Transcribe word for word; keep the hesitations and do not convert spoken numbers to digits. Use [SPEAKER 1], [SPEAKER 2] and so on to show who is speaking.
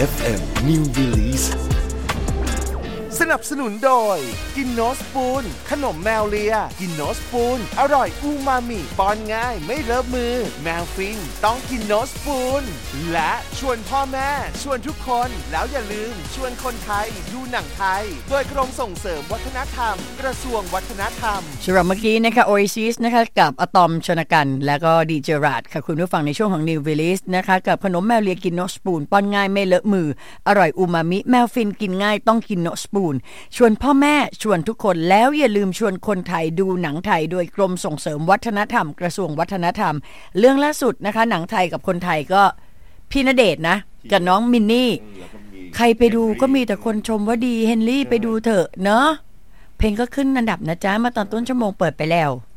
[SPEAKER 1] เอฟ เอ็ม New Release
[SPEAKER 2] สนับสนุนโดยกินโนสปูนขนมแมวเลียกินโนสปูนอร่อยอูมามิป้อนง่ายไม่เลอะมือแมวฟินต้องกินโนสปูนและชวนพ่อแม่ชวนทุกคนแล้วอย่าลืมชวนคนไทยดูหนังไทยโดยกรมส่งเสริมวัฒนธรรมกระทรวงวัฒนธรรม
[SPEAKER 3] สำหรับเมื่อกี้นะคะ Oasis นะคะกับอะตอมชนกันแล้วก็ดีเจราดค่ะคุณผู้ฟังในช่วงของ New Release นะคะกับขนมแมวเลียกินโนสปูนป้อนง่ายไม่เลอะมืออร่อยอูมามิแมวฟินกินง่ายต้องกินโนสปูนชวนพ่อแม่ชวนทุกคนแล้วอย่าลืมชวนคนไทยดูหนังไทยโดยกรมส่งเสริมวัฒนธรรมกระทรวงวัฒนธรรมเรื่องล่าสุดนะคะหนังไทยกับคนไทยก็พี่ณเดชน์นะกับน้องมินนี่ใครไปดูก็มีแต่คนชมว่าดีเฮนรี่ไปดูเถอะเนาะเพลงก็ขึ้นอันดับนะจ๊ะมาตอนต้นชั่วโมงเปิดไปแล้ว